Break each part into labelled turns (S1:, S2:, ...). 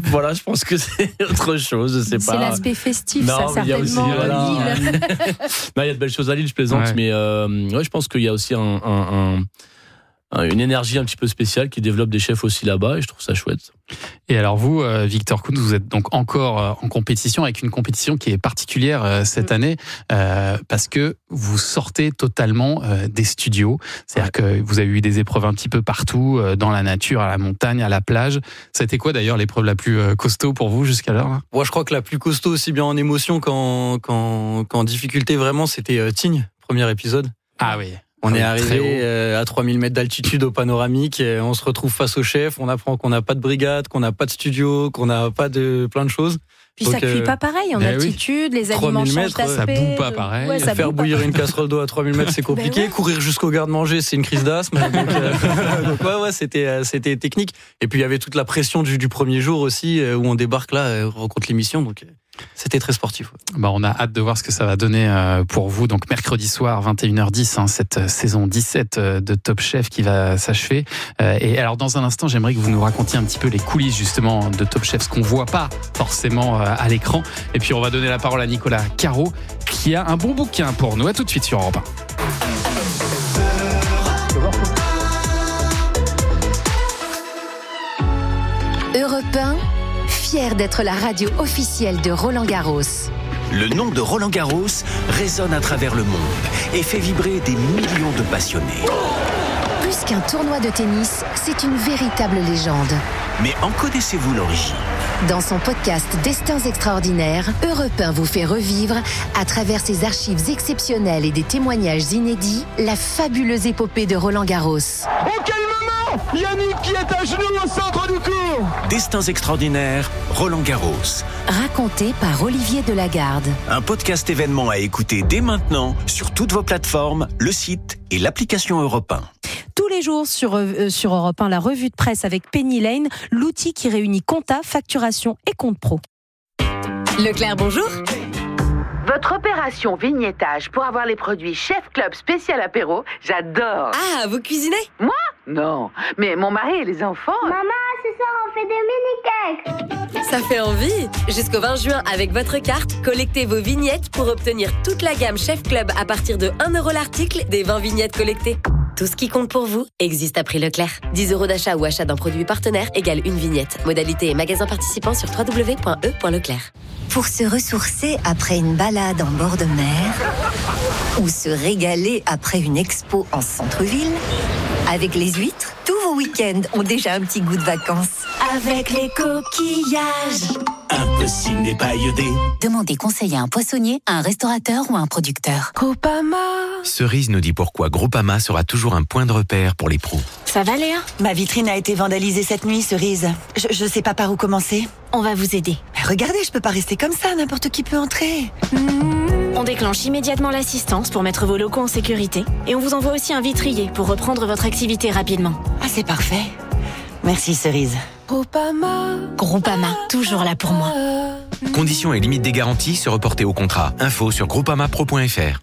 S1: Voilà, je pense que c'est autre chose, je sais pas.
S2: C'est l'aspect festif,
S1: non,
S2: ça,
S1: mais il y a
S2: certainement.
S1: aussi, voilà.
S2: Lille.
S1: Non, il y a de belles choses à Lille, je plaisante,
S3: Ouais.
S1: mais je pense qu'il y a aussi une énergie un petit peu spéciale qui développe des chefs aussi là-bas, et je trouve ça chouette.
S3: Et alors vous, Victor Kunz, vous êtes donc encore en compétition, avec une compétition qui est particulière cette année, parce que vous sortez totalement des studios. C'est-à-dire que vous avez eu des épreuves un petit peu partout, dans la nature, à la montagne, à la plage. C'était quoi d'ailleurs l'épreuve la plus costaud pour vous jusqu'alors là ?
S4: Moi, je crois que la plus costaud, aussi bien en émotion qu'en difficulté, vraiment, c'était Tignes, premier épisode.
S3: Ah oui.
S4: On est
S3: Très
S4: arrivé
S3: haut.
S4: à 3000 mètres d'altitude au panoramique, et on se retrouve face au chef, on apprend qu'on n'a pas de brigade, qu'on n'a pas de studio, qu'on n'a pas de plein de choses.
S2: Puis
S4: Donc,
S2: ça cuit pas pareil en
S3: oui.
S2: altitude, les
S4: 3000
S2: aliments changent
S4: mètres,
S2: d'aspect.
S3: ça bout pas pareil.
S2: Ouais, ça
S4: Faire
S2: bout pas
S4: bouillir une casserole d'eau à 3000 mètres, c'est compliqué.
S2: Ben ouais.
S4: Courir jusqu'au garde-manger, c'est une crise d'asthme. Donc, c'était technique. Et puis il y avait toute la pression du premier jour aussi, où on débarque là, on rencontre l'émission. Donc c'était très sportif. Ouais.
S3: Bah, on a hâte de voir ce que ça va donner pour vous. Donc mercredi soir, 21h10, cette saison 17 de Top Chef qui va s'achever. Et alors dans un instant, j'aimerais que vous nous racontiez un petit peu les coulisses justement de Top Chef, ce qu'on voit pas forcément à l'écran. Et puis on va donner la parole à Nicolas Caro qui a un bon bouquin pour nous. À tout de suite sur Europe
S5: 1. Europe 1, fier d'être la radio officielle de Roland Garros.
S6: Le nom de Roland Garros résonne à travers le monde et fait vibrer des millions de passionnés.
S5: Plus qu'un tournoi de tennis, c'est une véritable légende.
S6: Mais en connaissez-vous l'origine ?
S5: Dans son podcast Destins extraordinaires, Europe 1 vous fait revivre, à travers ses archives exceptionnelles et des témoignages inédits, la fabuleuse épopée de Roland Garros.
S7: Oh, quel moment! Yannick qui est à genoux au centre du court!
S6: Destins extraordinaires, Roland Garros.
S5: Raconté par Olivier Delagarde.
S6: Un podcast événement à écouter dès maintenant sur toutes vos plateformes, le site et l'application Europe 1.
S2: Tous les jours sur Europe 1, la revue de presse avec Penny Lane, l'outil qui réunit compta, facturation et compte pro.
S8: Leclerc, bonjour.
S9: Votre opération vignettage pour avoir les produits Chef Club spécial apéro, j'adore.
S8: Ah, vous cuisinez ?
S9: Moi ? Non, mais mon mari et les enfants...
S10: Maman, ce soir on fait des mini-cakes.
S8: Ça fait envie. Jusqu'au 20 juin, avec votre carte, collectez vos vignettes pour obtenir toute la gamme Chef Club à partir de 1 € l'article des 20 vignettes collectées. Tout ce qui compte pour vous existe à prix Leclerc. 10 € d'achat ou achat d'un produit partenaire égale une vignette. Modalité et magasin participant sur www.e.leclerc.
S5: Pour se ressourcer après une balade en bord de mer ou se régaler après une expo en centre-ville, avec les huîtres, tous vos week-ends ont déjà un petit goût de vacances. Avec les coquillages.
S6: Impossible n'est pas iodé.
S5: Demandez conseil à un poissonnier, à un restaurateur ou à un producteur.
S2: Groupama.
S11: Cerise nous dit pourquoi Groupama sera toujours un point de repère pour les pros.
S12: Ça va, Léa ?
S13: Ma vitrine a été vandalisée cette nuit, Cerise. Je sais pas par où commencer.
S12: On va vous aider.
S13: Mais regardez, je peux pas rester comme ça, n'importe qui peut entrer.
S12: On déclenche immédiatement l'assistance pour mettre vos locaux en sécurité. Et on vous envoie aussi un vitrier pour reprendre votre activité rapidement.
S13: Ah, c'est parfait. Merci, Cerise.
S12: Groupama, toujours là pour moi.
S11: Conditions et limites des garanties se reporter au contrat. Info sur groupamapro.fr.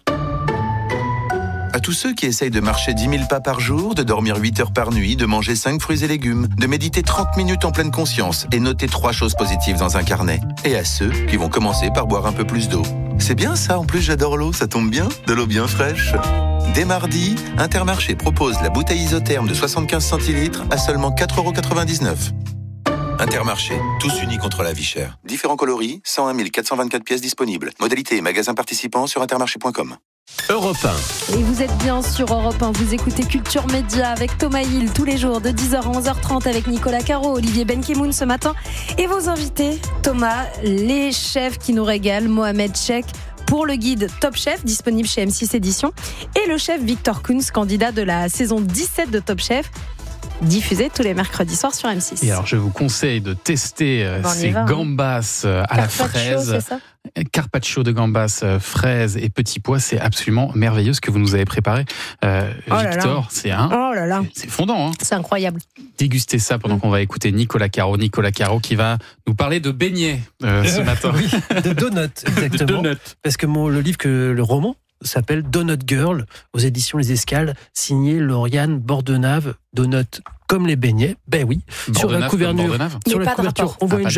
S14: À tous ceux qui essayent de marcher 10 000 pas par jour, de dormir 8 heures par nuit, de manger 5 fruits et légumes, de méditer 30 minutes en pleine conscience et noter 3 choses positives dans un carnet. Et à ceux qui vont commencer par boire un peu plus d'eau. C'est bien ça, en plus j'adore l'eau, ça tombe bien, de l'eau bien fraîche. Dès mardi, Intermarché propose la bouteille isotherme de 75 centilitres à seulement 4,99 €. Intermarché, tous unis contre la vie chère. Différents coloris, 101 424 pièces disponibles. Modalité et magasins participants sur intermarché.com.
S1: Europe 1.
S2: Et vous êtes bien sur Europe 1, vous écoutez Culture Média avec Thomas Hill tous les jours de 10h à 11h30 avec Nicolas Caro, Olivier Benkemoun ce matin et vos invités, Thomas, les chefs qui nous régalent, Mohamed Chek pour le guide Top Chef disponible chez M6 Éditions et le chef Victor Kunz, candidat de la saison 17 de Top Chef, diffusé tous les mercredis soirs sur M6.
S3: Et alors je vous conseille de tester ces gambas à la fraise.
S2: C'est ça ?
S3: Carpaccio de gambas, fraises et petits pois, c'est absolument merveilleux ce que vous nous avez préparé. Victor, c'est c'est fondant. Hein.
S2: C'est incroyable.
S3: Dégustez ça pendant qu'on va écouter Nicolas Caro qui va nous parler de beignets ce matin.
S15: Oui, de donuts, exactement. Parce que le livre, le roman, s'appelle Donut Girl, aux éditions Les Escales, signé Lauriane Bordenave. Donut comme les beignets, ben oui. Sur la couverture, on voit une